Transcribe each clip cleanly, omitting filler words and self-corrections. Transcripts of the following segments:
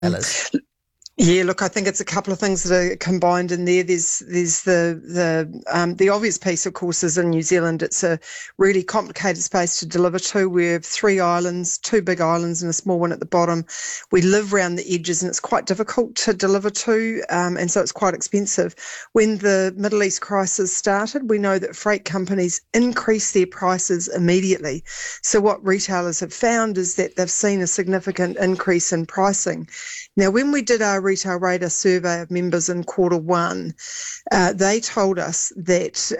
Yeah, look, I think it's a couple of things that are combined in there. There's the obvious piece, of course, is in New Zealand. It's a really complicated space to deliver to. We have 3 islands, 2 big islands and a small one at the bottom. We live around the edges and it's quite difficult to deliver to, and so it's quite expensive. When the Middle East crisis started, we know that freight companies increased their prices immediately. So what retailers have found is that they've seen a significant increase in pricing. Now, when we did our Retail Radar survey of members in Q1, they told us that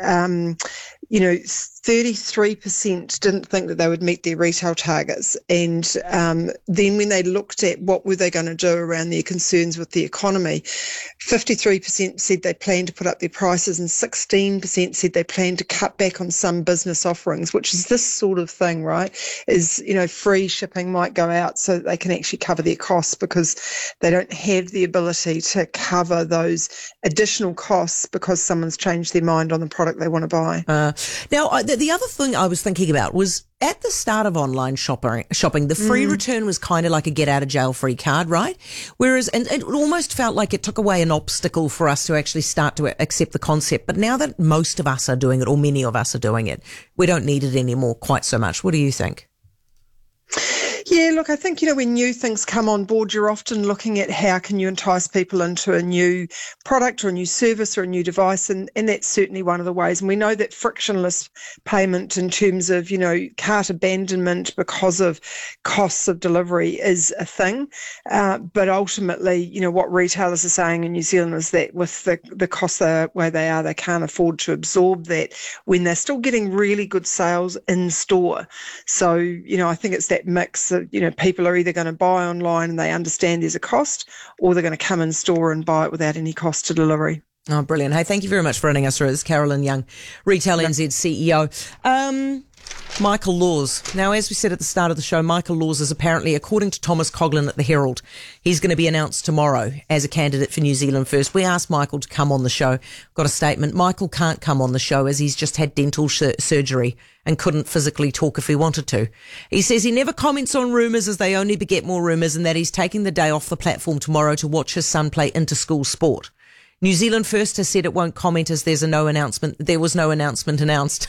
33% didn't think that they would meet their retail targets. And then when they looked at what were they going to do around their concerns with the economy, 53% said they planned to put up their prices and 16% said they planned to cut back on some business offerings, which is this sort of thing, right? Is, free shipping might go out so that they can actually cover their costs because they don't have the ability to cover those additional costs because someone's changed their mind on the product they want to buy. Now, the other thing I was thinking about was at the start of online shopping, the free return was kind of like a get out of jail free card, right? Whereas, and it almost felt like it took away an obstacle for us to actually start to accept the concept. But now that most of us are doing it, or many of us are doing it, we don't need it anymore quite so much. What do you think? Yeah, look, I think, when new things come on board, you're often looking at how can you entice people into a new product or a new service or a new device, and that's certainly one of the ways. And we know that frictionless payment in terms of, cart abandonment because of costs of delivery is a thing. But ultimately, what retailers are saying in New Zealand is that with the costs the way they are, they can't afford to absorb that when they're still getting really good sales in store. So, I think it's that mix that, people are either going to buy online and they understand there's a cost, or they're going to come in store and buy it without any cost to delivery. Oh, brilliant. Hey, thank you very much for running us through this. Carolyn Young, Retail NZ CEO. Michael Laws. Now, as we said at the start of the show, Michael Laws is apparently, according to Thomas Coughlin at the Herald, he's going to be announced tomorrow as a candidate for New Zealand First. We asked Michael to come on the show. Got a statement. Michael can't come on the show as he's just had dental surgery and couldn't physically talk if he wanted to. He says he never comments on rumours as they only beget more rumours, and that he's taking the day off the platform tomorrow to watch his son play inter-school sport. New Zealand First has said it won't comment as there was no announcement announced.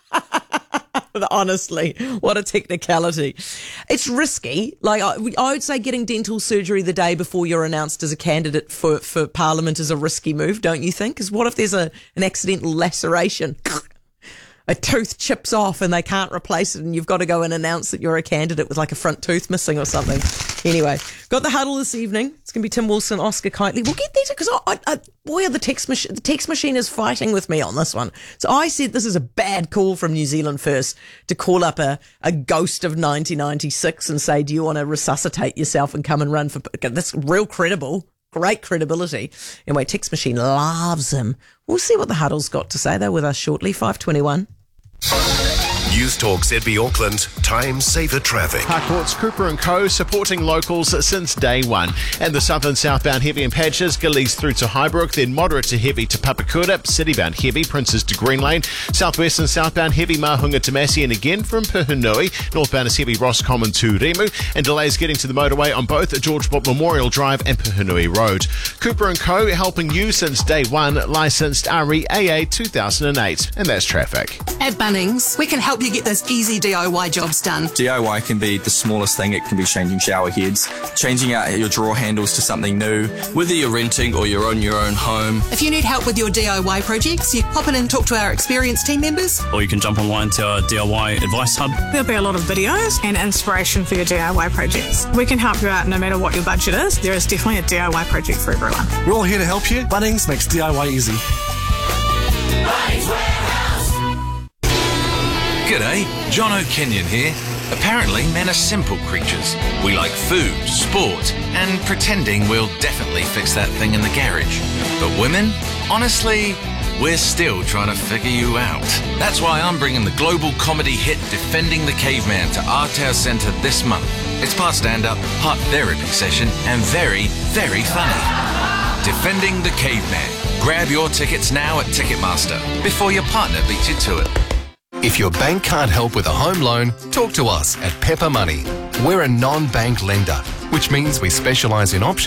Honestly, what a technicality. It's risky. Like, I would say getting dental surgery the day before you're announced as a candidate for Parliament is a risky move, don't you think? Because what if there's an accidental laceration? A tooth chips off and they can't replace it, and you've got to go and announce that you're a candidate with like a front tooth missing or something. Anyway, got the huddle this evening. It's going to be Tim Wilson, Oscar Kitely. We'll get these because the text machine is fighting with me on this one. So I said this is a bad call from New Zealand First to call up a ghost of 1996 and say, do you want to resuscitate yourself and come and run for... That's real credible. Great credibility. Anyway, text machine loves him. We'll see what the huddle's got to say. They're with us shortly. 5:21. News Talk ZB Auckland, time saver traffic. Harcourt's Cooper & Co. supporting locals since day one. And the southern southbound heavy in patches, Gillies through to Highbrook, then moderate to heavy to Papakura, citybound heavy, Princes to Green Lane, southwest and southbound heavy, Mahunga to Massey, and again from Puhunui. Northbound is heavy, Roscommon to Remu, and delays getting to the motorway on both George Book Memorial Drive and Puhunui Road. Cooper & Co. helping you since day one, licensed REAA 2008. And that's traffic. At Bunnings, we can help you get those easy DIY jobs done. DIY can be the smallest thing. It can be changing shower heads, changing out your drawer handles to something new. Whether you're renting or you're on your own home. If you need help with your DIY projects, you pop in and talk to our experienced team members. Or you can jump online to our DIY advice hub. There'll be a lot of videos and inspiration for your DIY projects. We can help you out no matter what your budget is. There is definitely a DIY project for everyone. We're all here to help you. Bunnings makes DIY easy. Bunnings Warehouse. G'day, John O'Kenyon here. Apparently, men are simple creatures. We like food, sport, and pretending we'll definitely fix that thing in the garage. But women? Honestly, we're still trying to figure you out. That's why I'm bringing the global comedy hit Defending the Caveman to Artau Centre this month. It's part stand-up, part therapy session, and very, very funny. Defending the Caveman. Grab your tickets now at Ticketmaster before your partner beats you to it. If your bank can't help with a home loan, talk to us at Pepper Money. We're a non-bank lender. which means we specialise in options